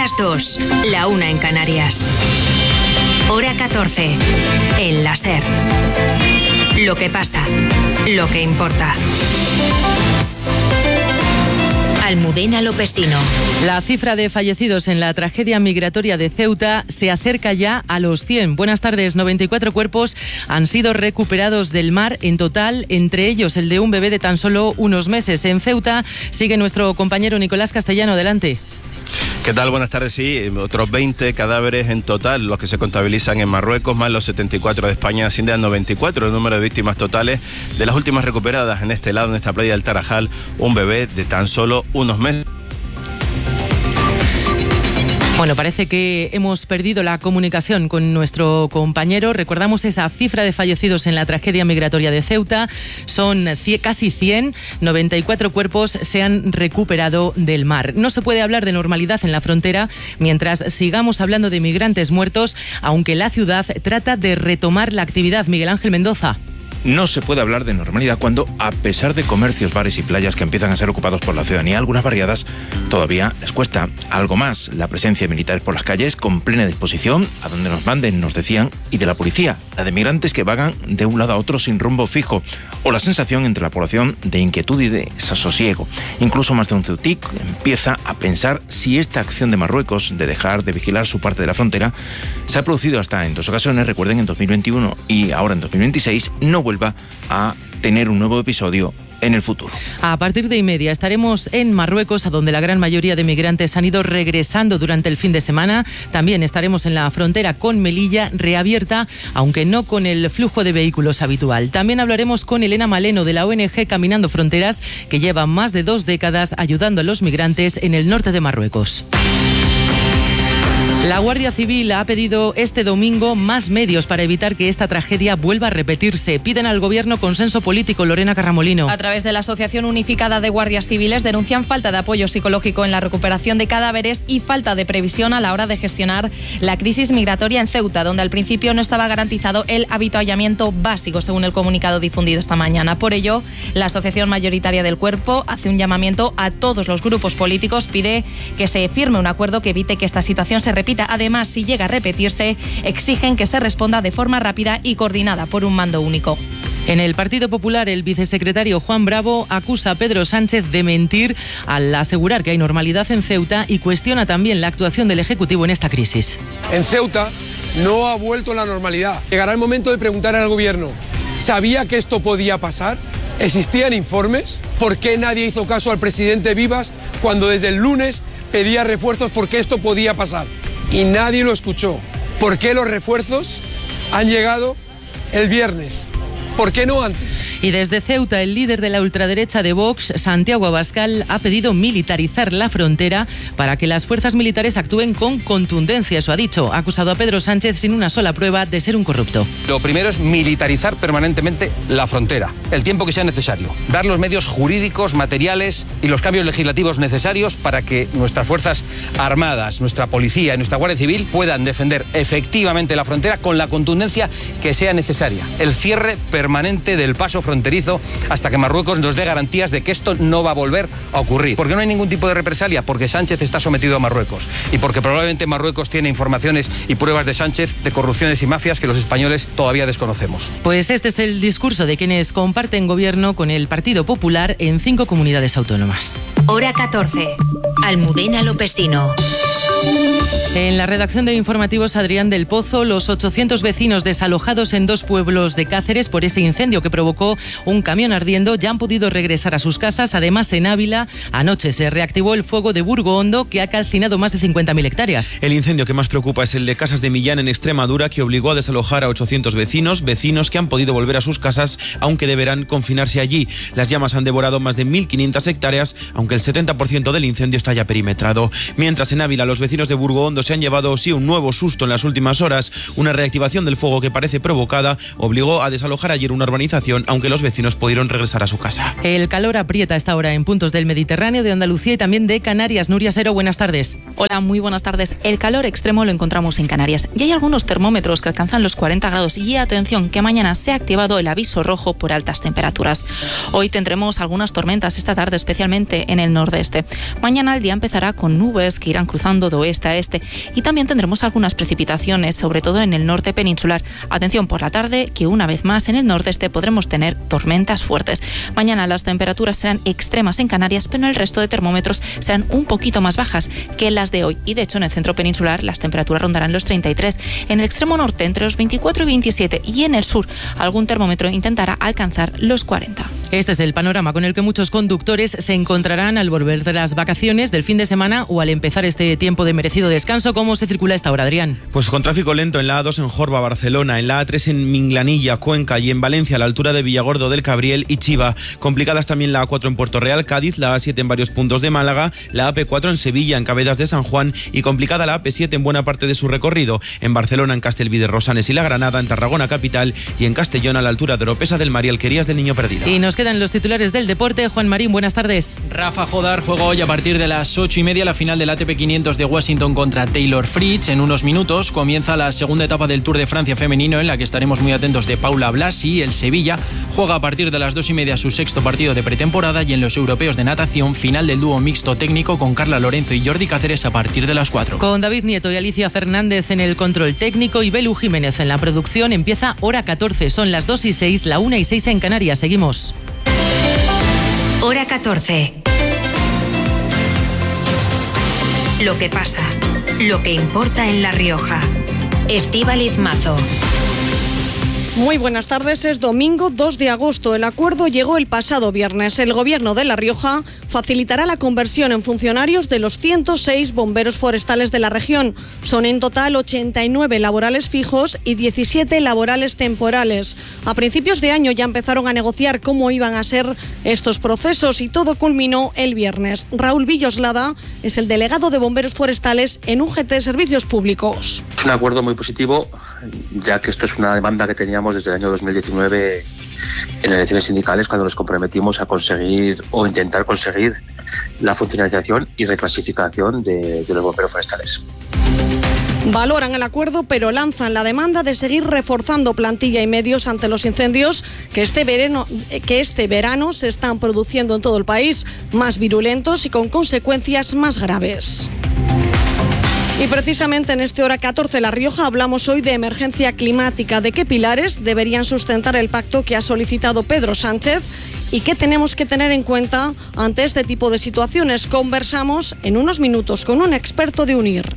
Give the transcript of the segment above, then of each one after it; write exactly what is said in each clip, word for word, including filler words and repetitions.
las dos, la una en Canarias. Hora catorce, en la SER. Lo que pasa, lo que importa. Almudena Lopesino. La cifra de fallecidos en la tragedia migratoria de Ceuta se acerca ya a los cien. Buenas tardes. noventa y cuatro cuerpos han sido recuperados del mar en total, entre ellos el de un bebé de tan solo unos meses. En Ceuta sigue nuestro compañero Nicolás Castellano. Adelante. ¿Qué tal? Buenas tardes. Sí, otros veinte cadáveres en total, los que se contabilizan en Marruecos, más los setenta y cuatro de España, asciende a noventa y cuatro el número de víctimas totales. De las últimas recuperadas en este lado, en esta playa del Tarajal, un bebé de tan solo unos meses. Bueno, parece que hemos perdido la comunicación con nuestro compañero. Recordamos esa cifra de fallecidos en la tragedia migratoria de Ceuta. Son casi cien, noventa y cuatro cuerpos se han recuperado del mar. No se puede hablar de normalidad en la frontera mientras sigamos hablando de migrantes muertos, aunque la ciudad trata de retomar la actividad. Miguel Ángel Mendoza. No se puede hablar de normalidad cuando, a pesar de comercios, bares y playas que empiezan a ser ocupados por la ciudadanía, algunas barriadas, todavía les cuesta algo más. La presencia de militares por las calles con plena disposición, a donde nos manden, nos decían, y de la policía, la de migrantes que vagan de un lado a otro sin rumbo fijo, o la sensación entre la población de inquietud y de desasosiego. Incluso más de un ceutic empieza a pensar si esta acción de Marruecos de dejar de vigilar su parte de la frontera se ha producido hasta en dos ocasiones, recuerden, en dos mil veintiuno y ahora en dos mil veintiséis, no vuelve a tener un nuevo episodio en el futuro. A partir de y media estaremos en Marruecos, a donde la gran mayoría de migrantes han ido regresando durante el fin de semana. También estaremos en la frontera con Melilla, reabierta, aunque no con el flujo de vehículos habitual. También hablaremos con Elena Maleno, de la O N G Caminando Fronteras, que lleva más de dos décadas ayudando a los migrantes en el norte de Marruecos. La Guardia Civil ha pedido este domingo más medios para evitar que esta tragedia vuelva a repetirse. Piden al Gobierno consenso político. Lorena Carramolino. A través de la Asociación Unificada de Guardias Civiles denuncian falta de apoyo psicológico en la recuperación de cadáveres y falta de previsión a la hora de gestionar la crisis migratoria en Ceuta, donde al principio no estaba garantizado el avituallamiento básico, según el comunicado difundido esta mañana. Por ello, la Asociación Mayoritaria del Cuerpo hace un llamamiento a todos los grupos políticos, pide que se firme un acuerdo que evite que esta situación se repita. Además, si llega a repetirse, exigen que se responda de forma rápida y coordinada por un mando único. En el Partido Popular, el vicesecretario Juan Bravo acusa a Pedro Sánchez de mentir al asegurar que hay normalidad en Ceuta y cuestiona también la actuación del Ejecutivo en esta crisis. En Ceuta no ha vuelto la normalidad. Llegará el momento de preguntar al Gobierno, ¿sabía que esto podía pasar? ¿Existían informes? ¿Por qué nadie hizo caso al presidente Vivas cuando desde el lunes pedía refuerzos porque esto podía pasar? Y nadie lo escuchó. ¿Por qué los refuerzos han llegado el viernes? ¿Por qué no antes? Y desde Ceuta, el líder de la ultraderecha de Vox, Santiago Abascal, ha pedido militarizar la frontera para que las fuerzas militares actúen con contundencia. Eso ha dicho. Ha acusado a Pedro Sánchez sin una sola prueba de ser un corrupto. Lo primero es militarizar permanentemente la frontera, el tiempo que sea necesario. Dar los medios jurídicos, materiales y los cambios legislativos necesarios para que nuestras fuerzas armadas, nuestra policía y nuestra Guardia Civil puedan defender efectivamente la frontera con la contundencia que sea necesaria. El cierre permanente del paso fronterizo fronterizo hasta que Marruecos nos dé garantías de que esto no va a volver a ocurrir. Porque no hay ningún tipo de represalia, porque Sánchez está sometido a Marruecos y porque probablemente Marruecos tiene informaciones y pruebas de Sánchez de corrupciones y mafias que los españoles todavía desconocemos. Pues este es el discurso de quienes comparten gobierno con el Partido Popular en cinco comunidades autónomas. Hora catorce. Almudena Lopesino. En la redacción de Informativos, Adrián del Pozo, los ochocientos vecinos desalojados en dos pueblos de Cáceres por ese incendio que provocó un camión ardiendo ya han podido regresar a sus casas. Además, en Ávila, anoche se reactivó el fuego de Burgo Hondo, que ha calcinado más de cincuenta mil hectáreas. El incendio que más preocupa es el de Casas de Millán, en Extremadura, que obligó a desalojar a ochocientos vecinos, vecinos que han podido volver a sus casas, aunque deberán confinarse allí. Las llamas han devorado más de mil quinientas hectáreas, aunque el setenta por ciento del incendio está ya perimetrado. Mientras en Ávila, los vecinos de Burgo Hondo se han llevado sí un nuevo susto en las últimas horas. Una reactivación del fuego que parece provocada obligó a desalojar ayer una urbanización, aunque los vecinos pudieron regresar a su casa. El calor aprieta esta hora en puntos del Mediterráneo, de Andalucía y también de Canarias. Nuria Sero, buenas tardes. Hola, muy buenas tardes. El calor extremo lo encontramos en Canarias. Y hay algunos termómetros que alcanzan los cuarenta grados. Y atención, que mañana se ha activado el aviso rojo por altas temperaturas. Hoy tendremos algunas tormentas esta tarde, especialmente en el nordeste. Mañana el día empezará con nubes que irán cruzando de oeste a este, y también tendremos algunas precipitaciones, sobre todo en el norte peninsular. Atención por la tarde, que una vez más en el nordeste podremos tener tormentas fuertes. Mañana las temperaturas serán extremas en Canarias, pero en el resto de termómetros serán un poquito más bajas que las de hoy, y de hecho en el centro peninsular las temperaturas rondarán los treinta y tres, en el extremo norte entre los veinticuatro y veintisiete, y en el sur algún termómetro intentará alcanzar los cuarenta. Este es el panorama con el que muchos conductores se encontrarán al volver de las vacaciones del fin de semana o al empezar este tiempo de merecido descanso. ¿Cómo se circula esta hora, Adrián? Pues con tráfico lento en la A dos en Jorba, Barcelona, en la A tres en Minglanilla, Cuenca, y en Valencia a la altura de Villagordo del Cabriel y Chiva. Complicadas también la A cuatro en Puerto Real, Cádiz, la A siete en varios puntos de Málaga, la A P cuatro en Sevilla, en Cabedas de San Juan, y complicada la A P siete en buena parte de su recorrido, en Barcelona, en Castelví de Rosanes y La Granada, en Tarragona capital, y en Castellón a la altura de Oropesa del Mar y Alquerías del Niño Perdido. Y nos quedan los titulares del deporte. Juan Marín, buenas tardes. Rafa Jodar juega hoy a partir de las ocho y media la final del A T P quinientos de Washington contra Taylor Fritz. En unos minutos comienza la segunda etapa del Tour de Francia femenino, en la que estaremos muy atentos de Paula Blasi. El Sevilla juega a partir de las dos y media su sexto partido de pretemporada, y en los europeos de natación, final del dúo mixto técnico con Carla Lorenzo y Jordi Cáceres a partir de las cuatro. Con David Nieto y Alicia Fernández en el control técnico y Belu Jiménez en la producción, empieza Hora catorce. Son las dos y seis, la una y seis en Canarias. Seguimos. Hora catorce. Lo que pasa, lo que importa en La Rioja. Estíbaliz Mazo. Muy buenas tardes, es domingo dos de agosto. El acuerdo llegó el pasado viernes. El Gobierno de La Rioja facilitará la conversión en funcionarios de los ciento seis bomberos forestales de la región. Son en total ochenta y nueve laborales fijos y diecisiete laborales temporales. A principios de año ya empezaron a negociar cómo iban a ser estos procesos y todo culminó el viernes. Raúl Villoslada es el delegado de bomberos forestales en U G T Servicios Públicos. Es un acuerdo muy positivo, ya que esto es una demanda que teníamos desde el año dos mil diecinueve en elecciones sindicales, cuando nos comprometimos a conseguir o intentar conseguir la funcionalización y reclasificación de, de los bomberos forestales. Valoran el acuerdo, pero lanzan la demanda de seguir reforzando plantilla y medios ante los incendios que este verano, que este verano se están produciendo en todo el país, más virulentos y con consecuencias más graves. Y precisamente en este Hora catorce La Rioja hablamos hoy de emergencia climática, de qué pilares deberían sustentar el pacto que ha solicitado Pedro Sánchez y qué tenemos que tener en cuenta ante este tipo de situaciones. Conversamos en unos minutos con un experto de UNIR.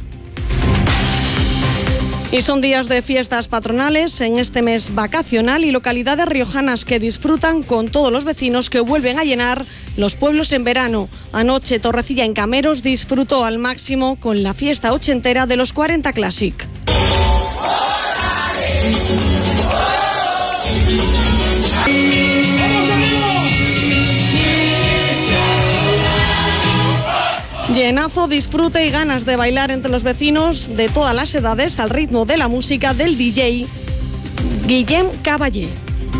Y son días de fiestas patronales en este mes vacacional y localidades riojanas que disfrutan con todos los vecinos que vuelven a llenar los pueblos en verano. Anoche Torrecilla en Cameros disfrutó al máximo con la fiesta ochentera de los cuarenta Classic. Llenazo, disfrute y ganas de bailar entre los vecinos de todas las edades al ritmo de la música del D J Guillem Caballé.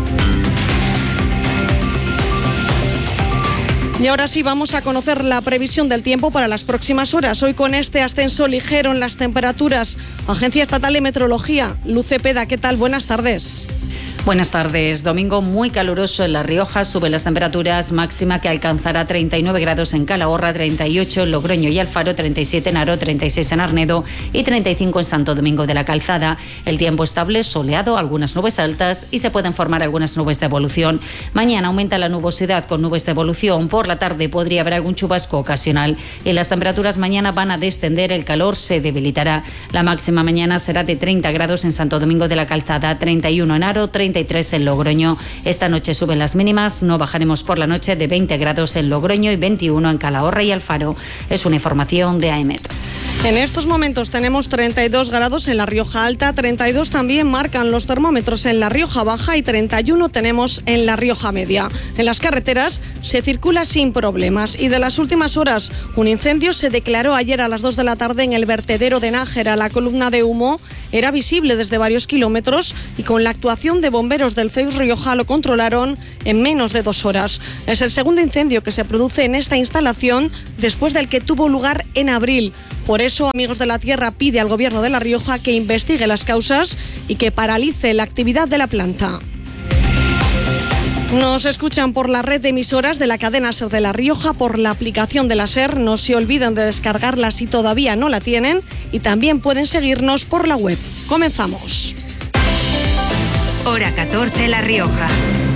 Y ahora sí vamos a conocer la previsión del tiempo para las próximas horas. Hoy con este ascenso ligero en las temperaturas. Agencia Estatal de Meteorología, Luz Cepeda, ¿qué tal? Buenas tardes. Buenas tardes. Domingo muy caluroso en La Rioja. Suben las temperaturas, máxima que alcanzará treinta y nueve grados en Calahorra, treinta y ocho en Logroño y Alfaro, treinta y siete en Haro, treinta y seis en Arnedo y treinta y cinco en Santo Domingo de la Calzada. El tiempo estable, soleado, algunas nubes altas y se pueden formar algunas nubes de evolución. Mañana aumenta la nubosidad con nubes de evolución. Por la tarde podría haber algún chubasco ocasional y las temperaturas mañana van a descender, el calor se debilitará. La máxima mañana será de treinta grados en Santo Domingo de la Calzada, treinta y uno en Haro, treinta y tres en Logroño. Esta noche suben las mínimas, no bajaremos por la noche, de veinte grados en Logroño y veintiuno en Calahorra y Alfaro. Es una información de AEMET. En estos momentos tenemos treinta y dos grados en La Rioja Alta, treinta y dos también marcan los termómetros en La Rioja Baja y treinta y uno tenemos en La Rioja Media. En las carreteras se circula sin problemas y de las últimas horas un incendio se declaró ayer a las dos de la tarde en el vertedero de Nájera. La columna de humo era visible desde varios kilómetros y con la actuación de bomberos del C E U S Rioja lo controlaron en menos de dos horas. Es el segundo incendio que se produce en esta instalación después del que tuvo lugar en abril. Por eso, Amigos de la Tierra pide al Gobierno de La Rioja que investigue las causas y que paralice la actividad de la planta. Nos escuchan por la red de emisoras de la cadena SER de La Rioja, por la aplicación de la SER. No se olviden de descargarla si todavía no la tienen. Y también pueden seguirnos por la web. Comenzamos. Hora catorce, La Rioja.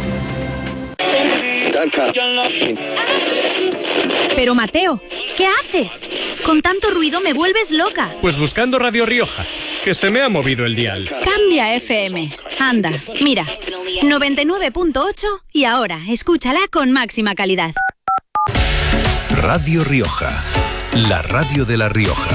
Pero Mateo, ¿qué haces? Con tanto ruido me vuelves loca. Pues buscando Radio Rioja, que se me ha movido el dial. Cambia F M. Anda, mira, noventa y nueve punto ocho y ahora escúchala con máxima calidad. Radio Rioja, la radio de La Rioja.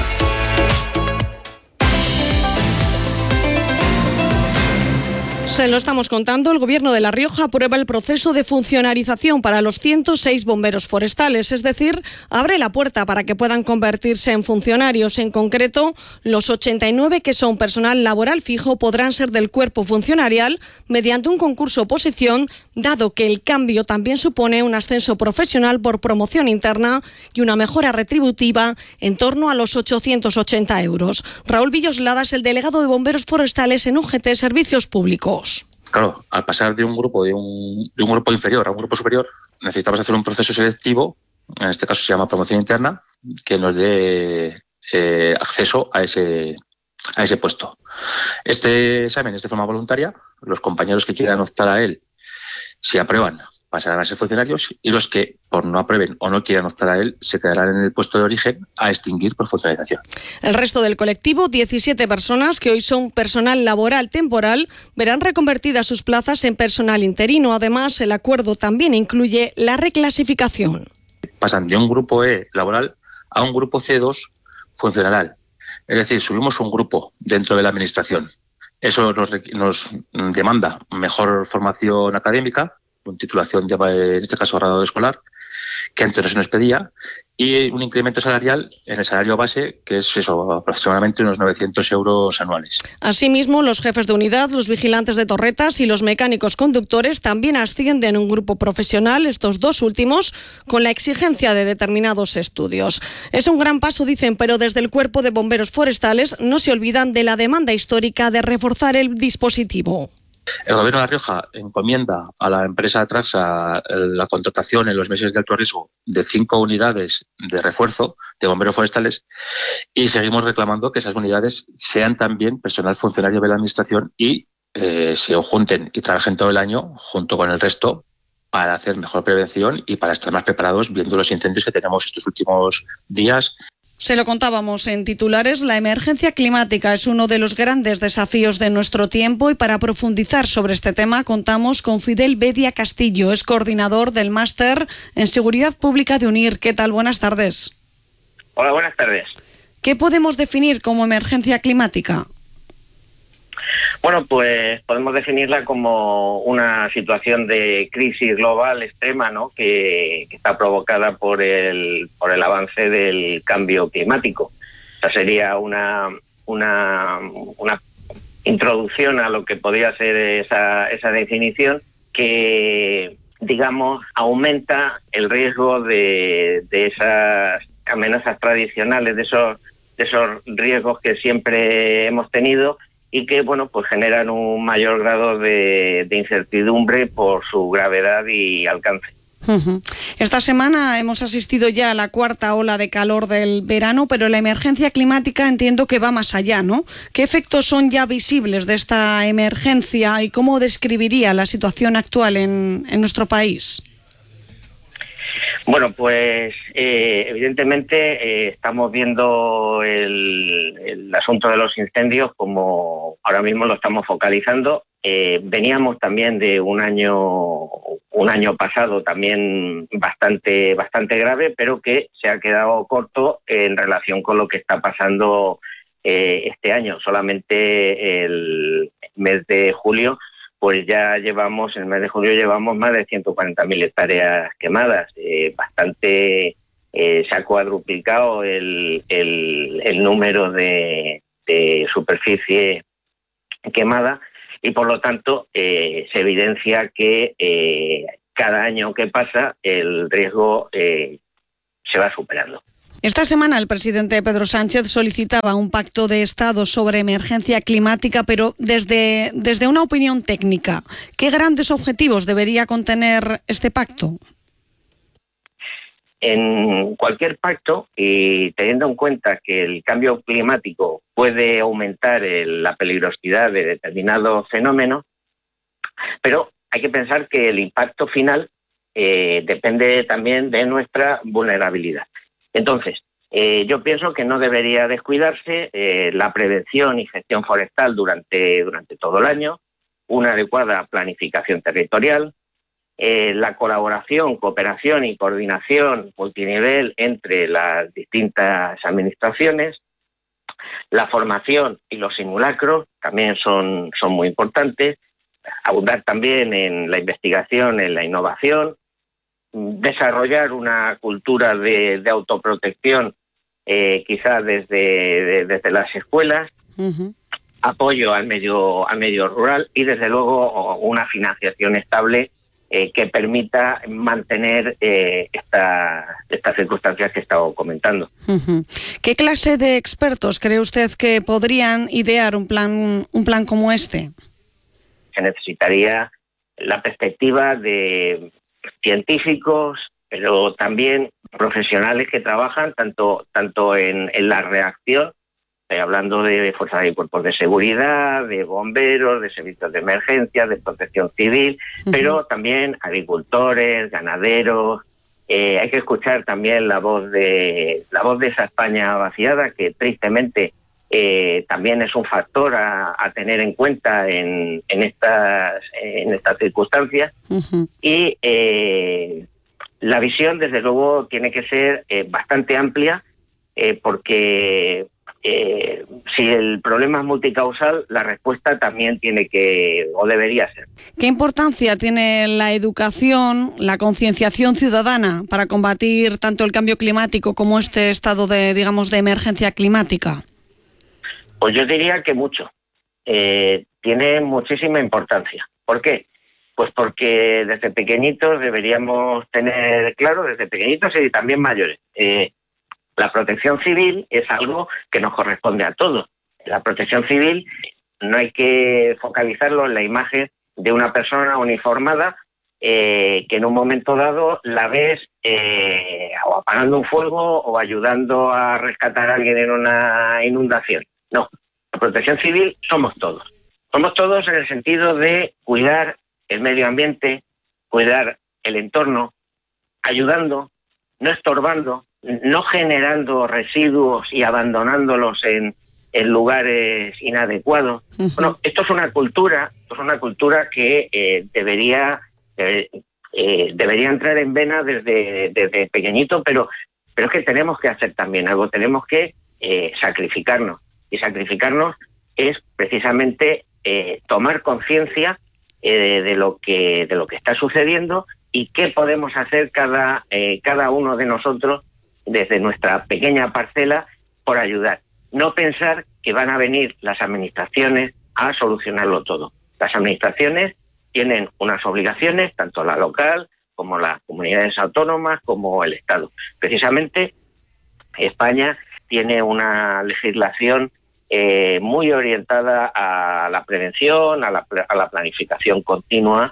Se lo estamos contando, el Gobierno de La Rioja aprueba el proceso de funcionarización para los ciento seis bomberos forestales, es decir, abre la puerta para que puedan convertirse en funcionarios. En concreto, los ochenta y nueve que son personal laboral fijo podrán ser del cuerpo funcionarial mediante un concurso oposición, dado que el cambio también supone un ascenso profesional por promoción interna y una mejora retributiva en torno a los ochocientos ochenta euros. Raúl Villoslada es el delegado de bomberos forestales en U G T Servicios Públicos. Claro, al pasar de un grupo de un, de un grupo inferior a un grupo superior, necesitamos hacer un proceso selectivo, en este caso se llama promoción interna, que nos dé eh, acceso a ese, a ese puesto. Este examen es de forma voluntaria, los compañeros que quieran optar a él, si aprueban, pasarán a ser funcionarios, y los que por no aprueben o no quieran optar a él se quedarán en el puesto de origen a extinguir por funcionalización. El resto del colectivo, diecisiete personas que hoy son personal laboral temporal, verán reconvertidas sus plazas en personal interino. Además, el acuerdo también incluye la reclasificación. Pasan de un grupo E laboral a un grupo C dos funcional. Es decir, subimos un grupo dentro de la administración. Eso nos, nos demanda mejor formación académica, con titulación de, en este caso, grado escolar, que antes no se nos pedía, y un incremento salarial en el salario base, que es eso, aproximadamente unos novecientos euros anuales. Asimismo, los jefes de unidad, los vigilantes de torretas y los mecánicos conductores también ascienden a un grupo profesional, estos dos últimos, con la exigencia de determinados estudios. Es un gran paso, dicen, pero desde el Cuerpo de Bomberos Forestales no se olvidan de la demanda histórica de reforzar el dispositivo. El Gobierno de La Rioja encomienda a la empresa Traxa la contratación en los meses de alto riesgo de cinco unidades de refuerzo de bomberos forestales y seguimos reclamando que esas unidades sean también personal funcionario de la Administración y eh, se junten y trabajen todo el año junto con el resto para hacer mejor prevención y para estar más preparados viendo los incendios que tenemos estos últimos días. Se lo contábamos en titulares, la emergencia climática es uno de los grandes desafíos de nuestro tiempo y para profundizar sobre este tema contamos con Fidel Bedia Castillo, es coordinador del Máster en Seguridad Pública de UNIR. ¿Qué tal? Buenas tardes. Hola, buenas tardes. ¿Qué podemos definir como emergencia climática? Bueno, pues podemos definirla como una situación de crisis global extrema, ¿no? que, que está provocada por el por el avance del cambio climático. Esa sería una una una introducción a lo que podría ser esa esa definición que, digamos, aumenta el riesgo de, de esas amenazas tradicionales, de esos de esos riesgos que siempre hemos tenido y que, bueno, pues generan un mayor grado de, de incertidumbre por su gravedad y alcance. Uh-huh. Esta semana hemos asistido ya a la cuarta ola de calor del verano, pero la emergencia climática entiendo que va más allá, ¿no? ¿Qué efectos son ya visibles de esta emergencia y cómo describiría la situación actual en, en nuestro país? Bueno, pues eh, evidentemente eh, estamos viendo el, el asunto de los incendios como ahora mismo lo estamos focalizando. Eh, veníamos también de un año un año pasado también bastante bastante grave, pero que se ha quedado corto en relación con lo que está pasando eh, este año. Solamente el mes de julio pues ya llevamos, en el mes de julio llevamos más de ciento cuarenta mil hectáreas quemadas, eh, bastante, eh, se ha cuadruplicado el, el, el número de, de superficie quemada y por lo tanto eh, se evidencia que eh, cada año que pasa el riesgo eh, se va superando. Esta semana el presidente Pedro Sánchez solicitaba un pacto de Estado sobre emergencia climática, pero desde, desde una opinión técnica, ¿qué grandes objetivos debería contener este pacto? En cualquier pacto, y teniendo en cuenta que el cambio climático puede aumentar el, la peligrosidad de determinados fenómenos, pero hay que pensar que el impacto final eh, depende también de nuestra vulnerabilidad. Entonces, eh, yo pienso que no debería descuidarse eh, la prevención y gestión forestal durante, durante todo el año, una adecuada planificación territorial, eh, la colaboración, cooperación y coordinación multinivel entre las distintas administraciones, la formación y los simulacros también son, son muy importantes, abundar también en la investigación, en la innovación, desarrollar una cultura de, de autoprotección, eh, quizás desde, de, desde las escuelas, uh-huh. apoyo al medio, al medio rural y, desde luego, una financiación estable eh, que permita mantener eh, esta, estas circunstancias que he estado comentando. Uh-huh. ¿Qué clase de expertos cree usted que podrían idear un plan, un plan como este? Se necesitaría la perspectiva de científicos, pero también profesionales que trabajan tanto tanto en, en la reacción, eh, hablando de fuerzas y cuerpos de seguridad, de bomberos, de servicios de emergencia, de protección civil, uh-huh. pero también agricultores, ganaderos. Eh, hay que escuchar también la voz de la voz de esa España vaciada, que tristemente Eh, también es un factor a, a tener en cuenta en, en estas en estas circunstancias. Uh-huh. Y eh, la visión, desde luego, tiene que ser eh, bastante amplia, eh, porque eh, si el problema es multicausal, la respuesta también tiene que, o debería ser. ¿Qué importancia tiene la educación, la concienciación ciudadana para combatir tanto el cambio climático como este estado de, digamos, de emergencia climática? Pues yo diría que mucho. Eh, tiene muchísima importancia. ¿Por qué? Pues porque desde pequeñitos deberíamos tener claro, desde pequeñitos y también mayores, eh, la protección civil es algo que nos corresponde a todos. La protección civil no hay que focalizarlo en la imagen de una persona uniformada eh, que en un momento dado la ves eh, o apagando un fuego o ayudando a rescatar a alguien en una inundación. No, la protección civil somos todos. Somos todos en el sentido de cuidar el medio ambiente, cuidar el entorno, ayudando, no estorbando, no generando residuos y abandonándolos en, en lugares inadecuados. Uh-huh. Bueno, esto es una cultura, esto es una cultura que eh, debería eh, eh, debería entrar en vena desde, desde pequeñito, pero, pero es que tenemos que hacer también algo, tenemos que eh, sacrificarnos. Y sacrificarnos es precisamente eh, tomar conciencia eh, de lo que de lo que está sucediendo y qué podemos hacer cada eh, cada uno de nosotros desde nuestra pequeña parcela por ayudar. No pensar que van a venir las administraciones a solucionarlo todo. Las administraciones tienen unas obligaciones, tanto la local como las comunidades autónomas como el Estado. Precisamente España tiene una legislación eh, muy orientada a la prevención, a la, a la planificación continua,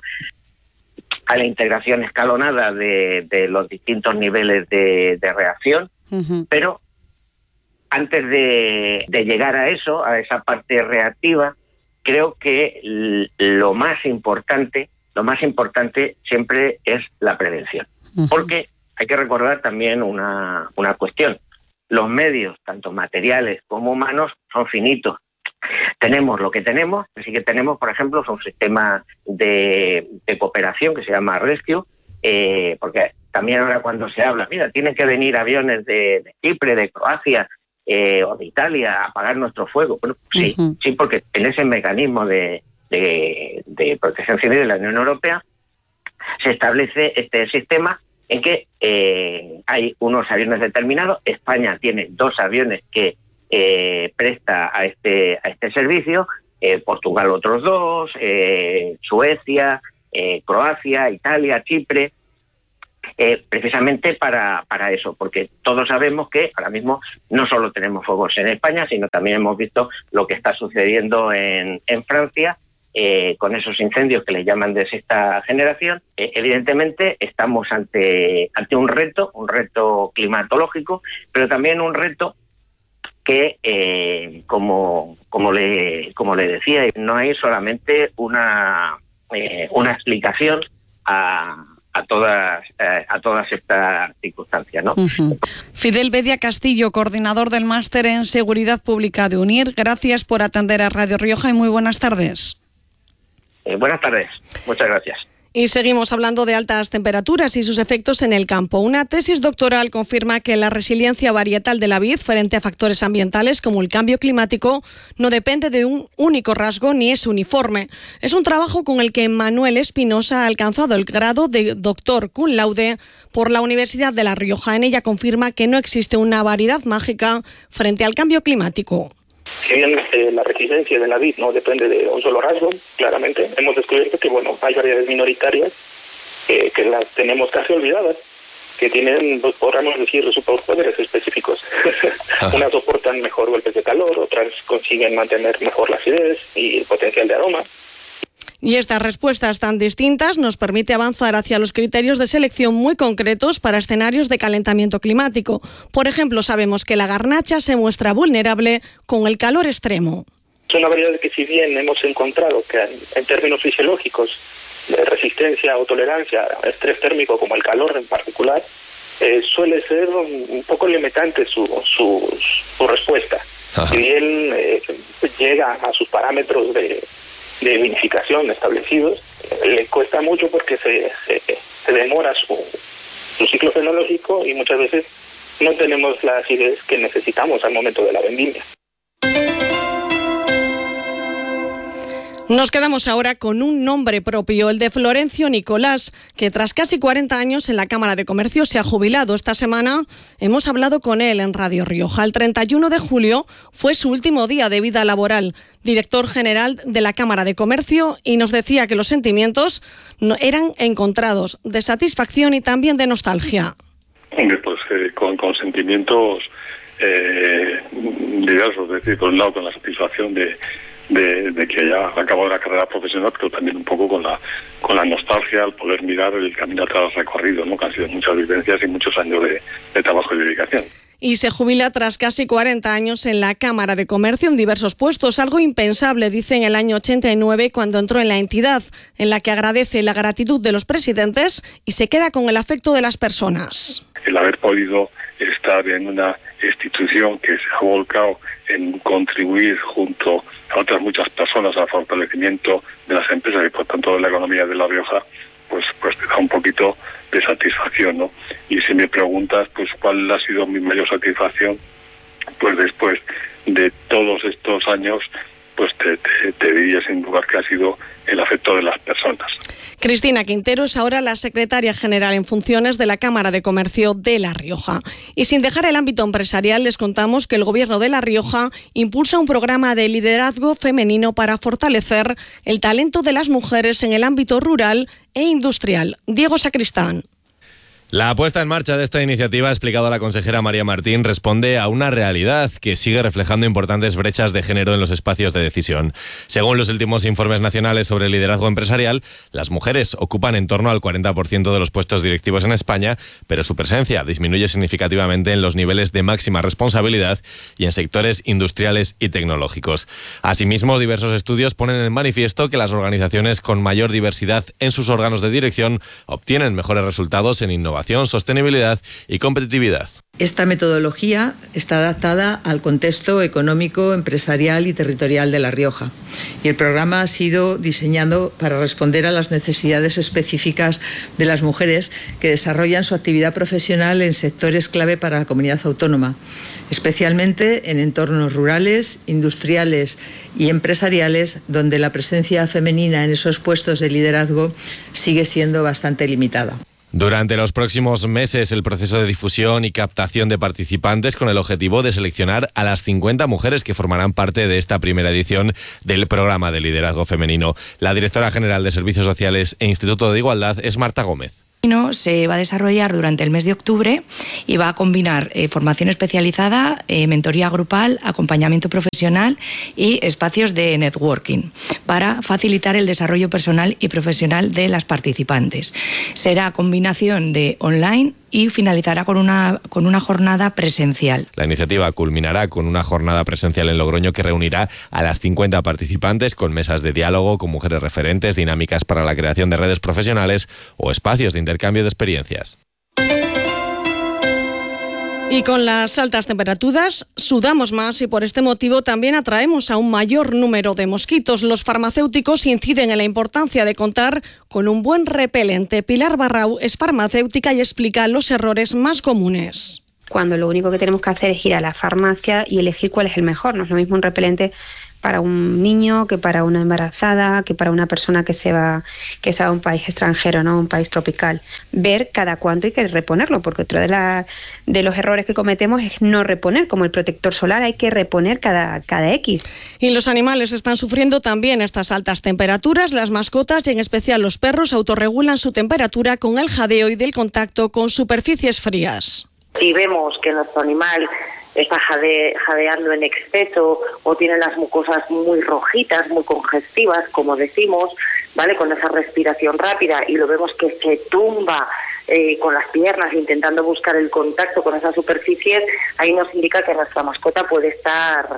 a la integración escalonada de, de los distintos niveles de, de reacción, uh-huh. pero antes de, de llegar a eso, a esa parte reactiva, creo que l- lo más importante, lo más importante siempre es la prevención, uh-huh. porque hay que recordar también una, una cuestión. Los medios, tanto materiales como humanos, son finitos. Tenemos lo que tenemos, así que tenemos, por ejemplo, un sistema de, de cooperación que se llama Rescue, eh, porque también ahora cuando se habla, mira, tienen que venir aviones de, de Chipre, de Croacia eh, o de Italia a apagar nuestro fuego. Bueno, sí, uh-huh. sí, porque en ese mecanismo de, de, de protección civil de la Unión Europea se establece este sistema en que eh, hay unos aviones determinados. España tiene dos aviones que eh, presta a este a este servicio, eh, Portugal otros dos, eh, Suecia, eh, Croacia, Italia, Chipre. eh, precisamente para, para eso, porque todos sabemos que ahora mismo no solo tenemos fuegos en España, sino también hemos visto lo que está sucediendo en, en Francia, eh, con esos incendios que le llaman de sexta generación. Eh, evidentemente estamos ante, ante un reto, un reto climatológico, pero también un reto que, eh, como, como, le, como le decía, no hay solamente una, eh, una explicación a, a, todas, eh, a todas estas circunstancias, ¿no? Uh-huh. Fidel Bedia Castillo, coordinador del Máster en Seguridad Pública de UNIR, gracias por atender a Radio Rioja y muy buenas tardes. Eh, buenas tardes, muchas gracias. Y seguimos hablando de altas temperaturas y sus efectos en el campo. Una tesis doctoral confirma que la resiliencia varietal de la vid frente a factores ambientales como el cambio climático no depende de un único rasgo ni es uniforme. Es un trabajo con el que Manuel Espinosa ha alcanzado el grado de doctor cum laude por la Universidad de La Rioja. En ella confirma que no existe una variedad mágica frente al cambio climático. Si bien eh, la resistencia de la vid no depende de un solo rasgo, claramente, hemos descubierto que bueno hay variedades minoritarias eh, que las tenemos casi olvidadas, que tienen, podríamos decir, superpoderes específicos. Unas soportan mejor golpes de calor, otras consiguen mantener mejor la acidez y el potencial de aroma. Y estas respuestas tan distintas nos permite avanzar hacia los criterios de selección muy concretos para escenarios de calentamiento climático. Por ejemplo, sabemos que la garnacha se muestra vulnerable con el calor extremo. Es una variedad que, si bien hemos encontrado que en términos fisiológicos de resistencia o tolerancia a estrés térmico como el calor en particular, eh, suele ser un poco limitante su, su, su respuesta. Ajá. Si bien eh, llega a sus parámetros de de vinificación establecidos, le cuesta mucho porque se, se, se demora su, su ciclo fenológico y muchas veces no tenemos la acidez que necesitamos al momento de la vendimia. Nos quedamos ahora con un nombre propio, el de Florencio Nicolás, que tras casi cuarenta años en la Cámara de Comercio se ha jubilado. Esta semana hemos hablado con él en Radio Rioja. El treinta y uno de julio fue su último día de vida laboral, director general de la Cámara de Comercio, y nos decía que los sentimientos eran encontrados, de satisfacción y también de nostalgia. Hombre, pues eh, con, con sentimientos eh, diversos, es decir, por un lado con la satisfacción de De, de que haya acabado la carrera profesional, pero también un poco con la con la nostalgia al poder mirar el camino atrás recorrido, ¿no? Que han sido muchas vivencias y muchos años de, de trabajo y dedicación. Y se jubila tras casi cuarenta años en la Cámara de Comercio en diversos puestos, algo impensable, dice, en el año ochenta y nueve, cuando entró en la entidad, en la que agradece la gratitud de los presidentes y se queda con el afecto de las personas. El haber podido estar en una institución que se ha volcado en contribuir junto a otras muchas personas al fortalecimiento de las empresas y por tanto de la economía de La Rioja, pues pues te da un poquito de satisfacción, ¿no? Y si me preguntas pues cuál ha sido mi mayor satisfacción, pues después de todos estos años, pues te, te, te diría sin duda que ha sido el afecto de las personas. Cristina Quintero es ahora la secretaria general en funciones de la Cámara de Comercio de La Rioja. Y sin dejar el ámbito empresarial, les contamos que el Gobierno de La Rioja impulsa un programa de liderazgo femenino para fortalecer el talento de las mujeres en el ámbito rural e industrial. Diego Sacristán. La puesta en marcha de esta iniciativa, ha explicado la consejera María Martín, responde a una realidad que sigue reflejando importantes brechas de género en los espacios de decisión. Según los últimos informes nacionales sobre liderazgo empresarial, las mujeres ocupan en torno al cuarenta por ciento de los puestos directivos en España, pero su presencia disminuye significativamente en los niveles de máxima responsabilidad y en sectores industriales y tecnológicos. Asimismo, diversos estudios ponen en manifiesto que las organizaciones con mayor diversidad en sus órganos de dirección obtienen mejores resultados en innovación, sostenibilidad y competitividad. Esta metodología está adaptada al contexto económico, empresarial y territorial de La Rioja. Y el programa ha sido diseñado para responder a las necesidades específicas de las mujeres que desarrollan su actividad profesional en sectores clave para la comunidad autónoma, especialmente en entornos rurales, industriales y empresariales, donde la presencia femenina en esos puestos de liderazgo sigue siendo bastante limitada. Durante los próximos meses, el proceso de difusión y captación de participantes con el objetivo de seleccionar a las cincuenta mujeres que formarán parte de esta primera edición del programa de liderazgo femenino. La directora general de Servicios Sociales e Instituto de Igualdad es Marta Gómez. Se va a desarrollar durante el mes de octubre y va a combinar eh, formación especializada, eh, mentoría grupal, acompañamiento profesional y espacios de networking para facilitar el desarrollo personal y profesional de las participantes. Será combinación de online y finalizará con una, con una jornada presencial. La iniciativa culminará con una jornada presencial en Logroño que reunirá a las cincuenta participantes con mesas de diálogo con mujeres referentes, dinámicas para la creación de redes profesionales o espacios de intercambio de experiencias. Y con las altas temperaturas sudamos más y por este motivo también atraemos a un mayor número de mosquitos. Los farmacéuticos inciden en la importancia de contar con un buen repelente. Pilar Barrau es farmacéutica y explica los errores más comunes. Cuando lo único que tenemos que hacer es ir a la farmacia y elegir cuál es el mejor. No es lo mismo un repelente para un niño que para una embarazada, que para una persona que se va que se va a un país extranjero, ¿no? Un país tropical. Ver cada cuánto hay que reponerlo, porque otro de, la, de los errores que cometemos es no reponer, como el protector solar hay que reponer cada, cada X. Y los animales están sufriendo también estas altas temperaturas. Las mascotas y en especial los perros autorregulan su temperatura con el jadeo y del contacto con superficies frías. Si vemos que nuestro animal está jade, jadeando en exceso o tiene las mucosas muy rojitas, muy congestivas, como decimos, ¿vale? Con esa respiración rápida y lo vemos que se tumba eh, con las piernas intentando buscar el contacto con esas superficies, ahí nos indica que nuestra mascota puede estar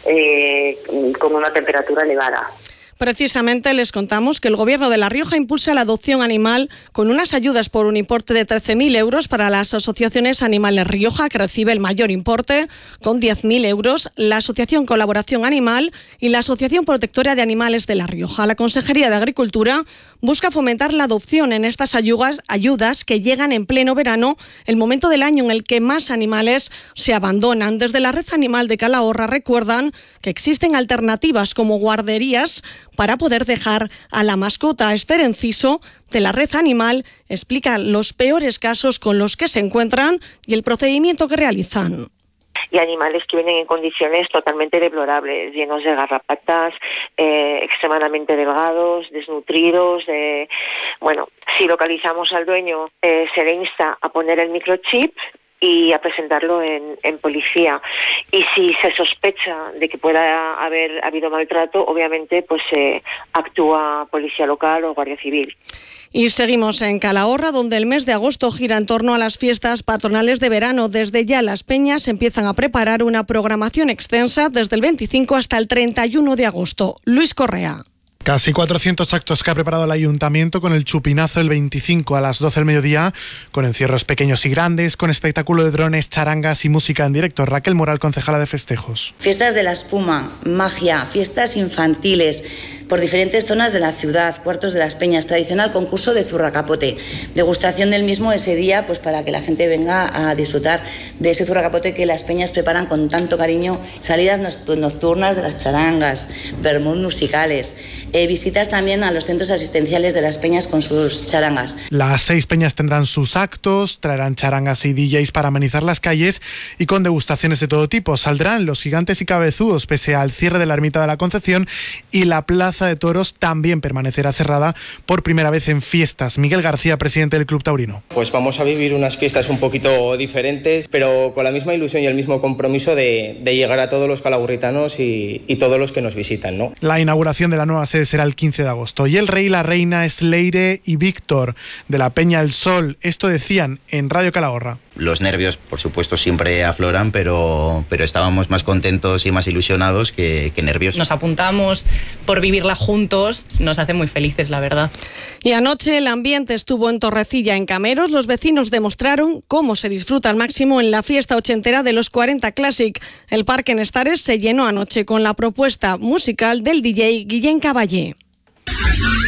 eh, con una temperatura elevada. Precisamente les contamos que el Gobierno de La Rioja impulsa la adopción animal con unas ayudas por un importe de trece mil euros para las asociaciones Animales Rioja, que recibe el mayor importe, con diez mil euros, la Asociación Colaboración Animal y la Asociación Protectora de Animales de La Rioja. La Consejería de Agricultura busca fomentar la adopción en estas ayudas, ayudas que llegan en pleno verano, el momento del año en el que más animales se abandonan. Desde la Red Animal de Calahorra recuerdan que existen alternativas como guarderías para poder dejar a la mascota. Esther Enciso, de la Red Animal, explica los peores casos con los que se encuentran y el procedimiento que realizan. Y animales que vienen en condiciones totalmente deplorables, llenos de garrapatas, eh, extremadamente delgados, desnutridos. Eh, bueno, si localizamos al dueño, eh, se le insta a poner el microchip y a presentarlo en, en policía. Y si se sospecha de que pueda haber habido maltrato, obviamente pues se eh, actúa policía local o guardia civil. Y seguimos en Calahorra, donde el mes de agosto gira en torno a las fiestas patronales de verano. Desde ya las peñas empiezan a preparar una programación extensa desde el veinticinco hasta el treinta y uno de agosto. Luis Correa. Casi cuatrocientos actos que ha preparado el Ayuntamiento con el chupinazo el veinticinco a las doce del mediodía, con encierros pequeños y grandes, con espectáculo de drones, charangas y música en directo. Raquel Moral, concejala de festejos. Fiestas de la espuma, magia, fiestas infantiles por diferentes zonas de la ciudad, Cuartos de las Peñas, tradicional concurso de zurracapote, degustación del mismo ese día, pues para que la gente venga a disfrutar de ese zurracapote que las peñas preparan con tanto cariño, salidas nocturnas de las charangas, vermut musicales, eh, visitas también a los centros asistenciales de las peñas con sus charangas. Las seis peñas tendrán sus actos, traerán charangas y D Js para amenizar las calles y con degustaciones de todo tipo. Saldrán los gigantes y cabezudos pese al cierre de la Ermita de la Concepción y la Plaza de Toros también permanecerá cerrada por primera vez en fiestas. Miguel García, presidente del Club Taurino. Pues vamos a vivir unas fiestas un poquito diferentes, pero con la misma ilusión y el mismo compromiso de, de llegar a todos los calahorritanos y, y todos los que nos visitan, ¿no? La inauguración de la nueva sede será el quince de agosto y el rey y la reina es Leire y Víctor de la Peña El Sol. Esto decían en Radio Calahorra. Los nervios, por supuesto, siempre afloran, pero, pero estábamos más contentos y más ilusionados que, que nerviosos. Nos apuntamos por vivirla juntos, nos hace muy felices, la verdad. Y anoche el ambiente estuvo en Torrecilla, en Cameros. Los vecinos demostraron cómo se disfruta al máximo en la fiesta ochentera de los cuarenta Classic. El Parque en Estares se llenó anoche con la propuesta musical del D J Guillén Caballé.